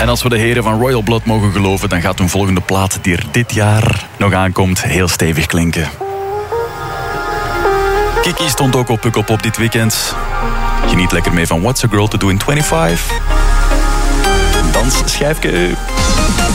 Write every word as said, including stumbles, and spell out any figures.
En als we de heren van Royal Blood mogen geloven, dan gaat hun volgende plaat die er dit jaar nog aankomt heel stevig klinken. Kiki stond ook op Pukkelpop dit weekend. Geniet lekker mee van What's a Girl to Do in vijfentwintig. Dans schijfje.